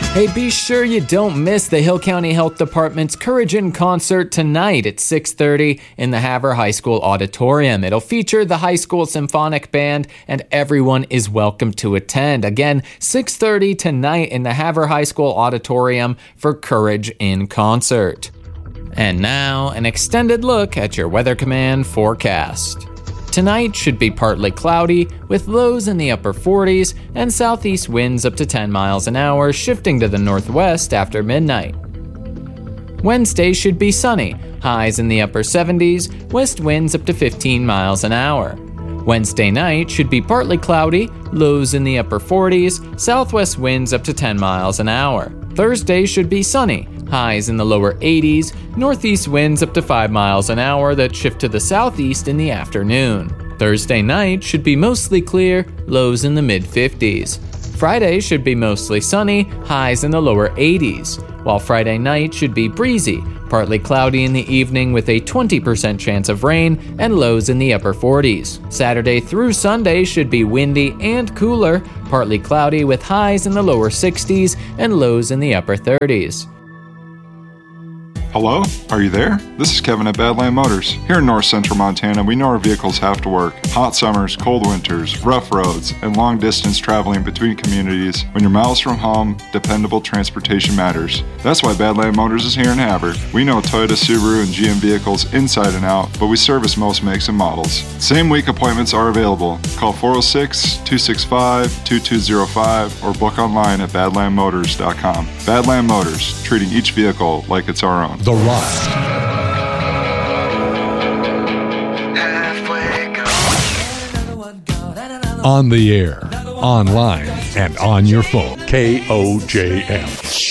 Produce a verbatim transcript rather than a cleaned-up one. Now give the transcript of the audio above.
Hey, be sure you don't miss the Hill County Health Department's Courage in Concert tonight at six thirty in the Havre High School Auditorium. It'll feature the high school symphonic band, and everyone is welcome to attend. Again, six thirty tonight in the Havre High School Auditorium for Courage in Concert. And now, an extended look at your Weather Command forecast. Tonight should be partly cloudy, with lows in the upper forties and southeast winds up to ten miles an hour, shifting to the northwest after midnight. Wednesday should be sunny, highs in the upper seventies, west winds up to fifteen miles an hour. Wednesday night should be partly cloudy, lows in the upper forties, southwest winds up to ten miles an hour. Thursday should be sunny, highs in the lower eighties, northeast winds up to five miles an hour that shift to the southeast in the afternoon. Thursday night should be mostly clear, lows in the mid-fifties. Friday should be mostly sunny, highs in the lower eighties, while Friday night should be breezy, partly cloudy in the evening with a twenty percent chance of rain and lows in the upper forties. Saturday through Sunday should be windy and cooler, partly cloudy with highs in the lower sixties and lows in the upper thirties. Hello? Are you there? This is Kevin at Badland Motors. Here in north central Montana, we know our vehicles have to work. Hot summers, cold winters, rough roads, and long distance traveling between communities. When you're miles from home, dependable transportation matters. That's why Badland Motors is here in Havre. We know Toyota, Subaru, and G M vehicles inside and out, but we service most makes and models. Same week appointments are available. Call four oh six, two six five, two two oh five or book online at badland motors dot com. Badland Motors, treating each vehicle like it's our own. The Ride. On the air, online, and on your phone. K O J M.